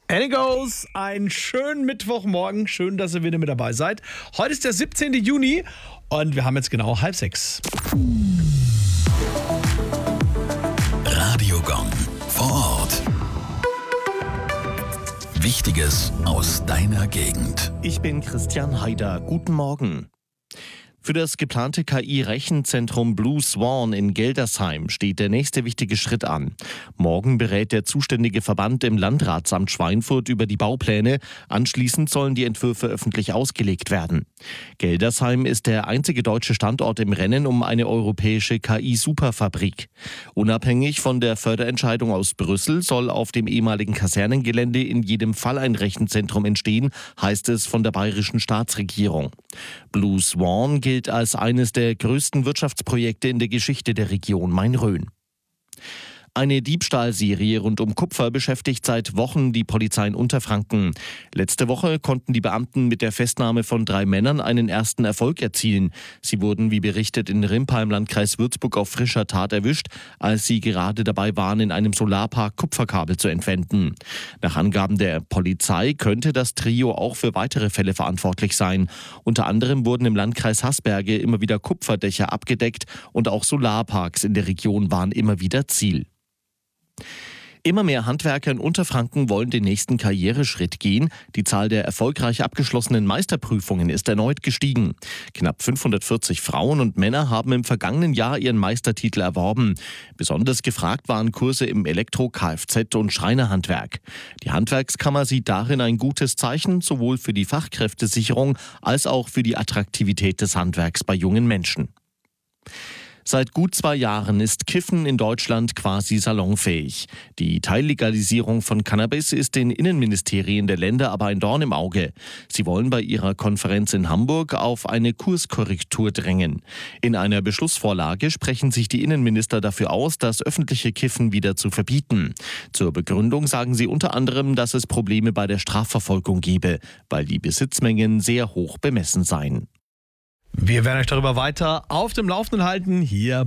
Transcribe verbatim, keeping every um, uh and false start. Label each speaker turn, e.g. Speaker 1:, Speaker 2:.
Speaker 1: And it goes. Einen schönen Mittwochmorgen. Schön, dass ihr wieder mit dabei seid. Heute ist der siebzehnten Juni und wir haben jetzt genau halb sechs.
Speaker 2: Radiogong vor Ort. Wichtiges aus deiner Gegend.
Speaker 3: Ich bin Christian Haider. Guten Morgen. Für das geplante K I-Rechenzentrum Blue Swan in Geldersheim steht der nächste wichtige Schritt an. Morgen berät der zuständige Verband im Landratsamt Schweinfurt über die Baupläne. Anschließend sollen die Entwürfe öffentlich ausgelegt werden. Geldersheim ist der einzige deutsche Standort im Rennen um eine europäische K I-Superfabrik. Unabhängig von der Förderentscheidung aus Brüssel soll auf dem ehemaligen Kasernengelände in jedem Fall ein Rechenzentrum entstehen, heißt es von der bayerischen Staatsregierung. Blue Swan gilt als eines der größten Wirtschaftsprojekte in der Geschichte der Region Main-Rhön. Eine Diebstahlserie rund um Kupfer beschäftigt seit Wochen die Polizei in Unterfranken. Letzte Woche konnten die Beamten mit der Festnahme von drei Männern einen ersten Erfolg erzielen. Sie wurden, wie berichtet, in Rimpa im Landkreis Würzburg auf frischer Tat erwischt, als sie gerade dabei waren, in einem Solarpark Kupferkabel zu entwenden. Nach Angaben der Polizei könnte das Trio auch für weitere Fälle verantwortlich sein. Unter anderem wurden im Landkreis Haßberge immer wieder Kupferdächer abgedeckt und auch Solarparks in der Region waren immer wieder Ziel. Immer mehr Handwerker in Unterfranken wollen den nächsten Karriereschritt gehen. Die Zahl der erfolgreich abgeschlossenen Meisterprüfungen ist erneut gestiegen. Knapp fünfhundertvierzig Frauen und Männer haben im vergangenen Jahr ihren Meistertitel erworben. Besonders gefragt waren Kurse im Elektro-, Kfz- und Schreinerhandwerk. Die Handwerkskammer sieht darin ein gutes Zeichen, sowohl für die Fachkräftesicherung als auch für die Attraktivität des Handwerks bei jungen Menschen. Seit gut zwei Jahren ist Kiffen in Deutschland quasi salonfähig. Die Teillegalisierung von Cannabis ist den Innenministerien der Länder aber ein Dorn im Auge. Sie wollen bei ihrer Konferenz in Hamburg auf eine Kurskorrektur drängen. In einer Beschlussvorlage sprechen sich die Innenminister dafür aus, das öffentliche Kiffen wieder zu verbieten. Zur Begründung sagen sie unter anderem, dass es Probleme bei der Strafverfolgung gebe, weil die Besitzmengen sehr hoch bemessen seien.
Speaker 1: Wir werden euch darüber weiter auf dem Laufenden halten hier